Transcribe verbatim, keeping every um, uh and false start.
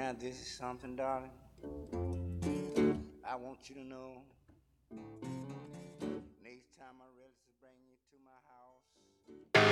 Now this is something, darling, I want you to know.